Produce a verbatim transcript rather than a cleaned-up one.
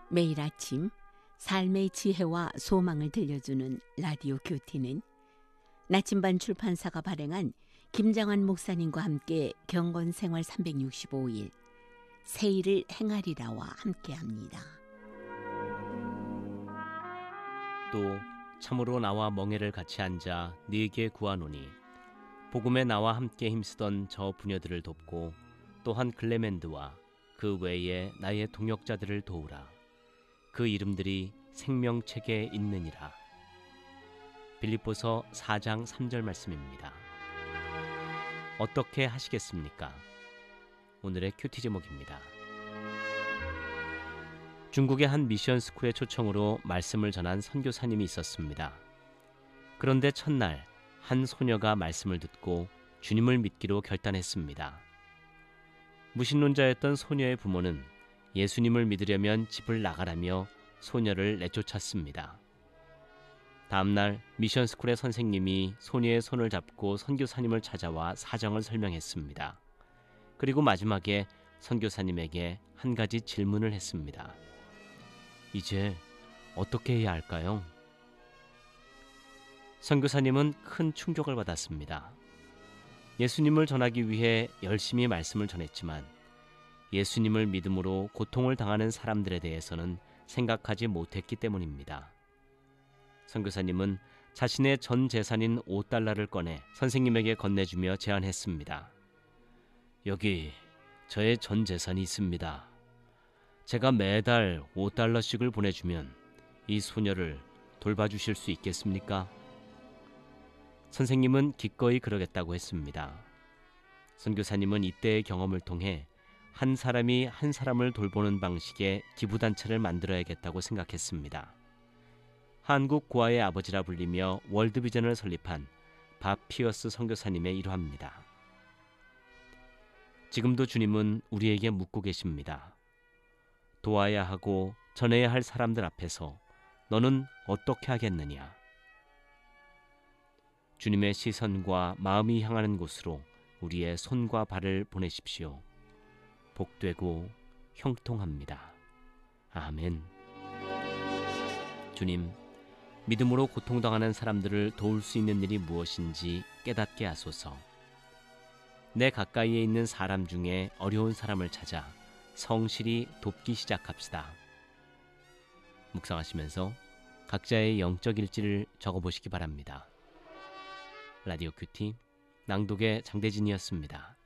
매일 아침 삶의 지혜와 소망을 들려주는 라디오 큐티는 나침반 출판사가 발행한 김장환 목사님과 함께 경건생활 삼백육십오 일 새 일을 행하리라와 함께합니다. 또 참으로 나와 멍에를 같이 앉아 네게 구하노니 복음에 나와 함께 힘쓰던 저 부녀들을 돕고 또한 클레멘드와 그 외에 나의 동역자들을 도우라. 그 이름들이 생명책에 있느니라. 빌립보서 사 장 삼 절 말씀입니다. 어떻게 하시겠습니까? 오늘의 큐티 제목입니다. 중국의 한 미션 스쿨의 초청으로 말씀을 전한 선교사님이 있었습니다. 그런데 첫날 한 소녀가 말씀을 듣고 주님을 믿기로 결단했습니다. 무신론자였던 소녀의 부모는 예수님을 믿으려면 집을 나가라며 소녀를 내쫓았습니다. 다음날 미션 스쿨의 선생님이 소녀의 손을 잡고 선교사님을 찾아와 사정을 설명했습니다. 그리고 마지막에 선교사님에게 한 가지 질문을 했습니다. 이제 어떻게 해야 할까요? 선교사님은 큰 충격을 받았습니다. 예수님을 전하기 위해 열심히 말씀을 전했지만 예수님을 믿음으로 고통을 당하는 사람들에 대해서는 생각하지 못했기 때문입니다. 선교사님은 자신의 전 재산인 오 달러를 꺼내 선생님에게 건네주며 제안했습니다. 여기 저의 전 재산이 있습니다. 제가 매달 오 달러씩을 보내주면 이 소녀를 돌봐주실 수 있겠습니까? 선생님은 기꺼이 그러겠다고 했습니다. 선교사님은 이때의 경험을 통해 한 사람이 한 사람을 돌보는 방식의 기부단체를 만들어야겠다고 생각했습니다. 한국 고아의 아버지라 불리며 월드비전을 설립한 밥 피어스 선교사님의 일화입니다. 지금도 주님은 우리에게 묻고 계십니다. 도와야 하고 전해야 할 사람들 앞에서 너는 어떻게 하겠느냐? 주님의 시선과 마음이 향하는 곳으로 우리의 손과 발을 보내십시오. 복되고 형통합니다. 아멘. 주님, 믿음으로 고통당하는 사람들을 도울 수 있는 일이 무엇인지 깨닫게 하소서. 내 가까이에 있는 사람 중에 어려운 사람을 찾아 성실히 돕기 시작합시다. 묵상하시면서 각자의 영적 일지를 적어보시기 바랍니다. 라디오 큐티 낭독의 장대진이었습니다.